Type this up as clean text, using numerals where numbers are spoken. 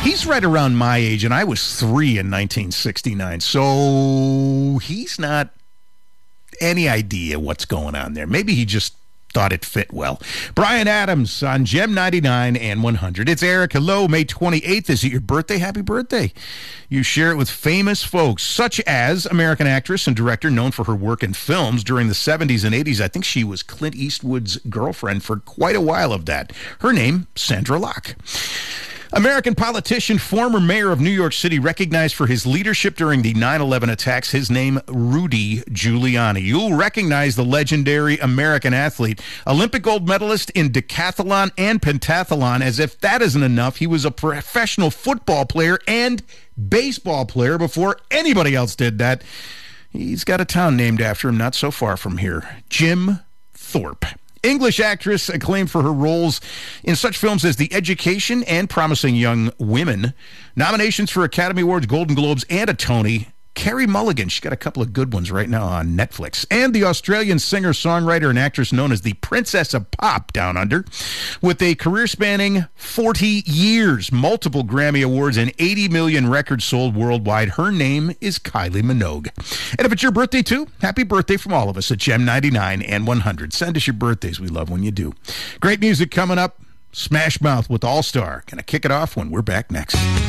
He's right around my age, and I was 3 in 1969, so he's not any idea what's going on there. Maybe he just thought it fit well. Bryan Adams on Gem 99 and 100. It's Eric. Hello, May 28th. Is it your birthday? Happy birthday. You share it with famous folks, such as American actress and director known for her work in films during the 70s and 80s. I think she was Clint Eastwood's girlfriend for quite a while of that. Her name, Sandra Locke. American politician, former mayor of New York City, recognized for his leadership during the 9/11 attacks. His name, Rudy Giuliani. You'll recognize the legendary American athlete, Olympic gold medalist in decathlon and pentathlon. As if that isn't enough, he was a professional football player and baseball player before anybody else did that. He's got a town named after him not so far from here. Jim Thorpe. English actress acclaimed for her roles in such films as The Education and Promising Young Women. Nominations for Academy Awards, Golden Globes, and a Tony. Carey Mulligan, she's got a couple of good ones right now on Netflix. And the Australian singer, songwriter, and actress known as the Princess of Pop Down Under, with a career spanning 40 years, multiple Grammy Awards, and 80 million records sold worldwide. Her name is Kylie Minogue. And if it's your birthday too, happy birthday from all of us at Gem 99 and 100. Send us your birthdays. We love when you do. Great music coming up. Smash Mouth with All Star. Gonna kick it off when we're back next.